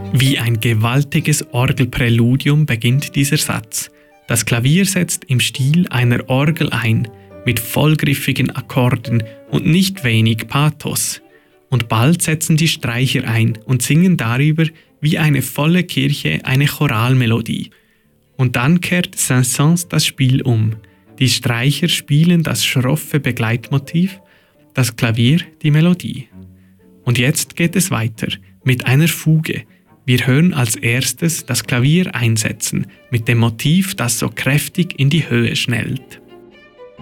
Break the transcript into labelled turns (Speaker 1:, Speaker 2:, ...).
Speaker 1: Wie ein gewaltiges Orgelpräludium beginnt dieser Satz. Das Klavier setzt im Stil einer Orgel ein, mit vollgriffigen Akkorden und nicht wenig Pathos. Und bald setzen die Streicher ein und singen darüber wie eine volle Kirche eine Choralmelodie. Und dann kehrt Saint-Saëns das Spiel um. Die Streicher spielen das schroffe Begleitmotiv, das Klavier die Melodie. Und jetzt geht es weiter mit einer Fuge. Wir hören als erstes das Klavier einsetzen mit dem Motiv, das so kräftig in die Höhe schnellt.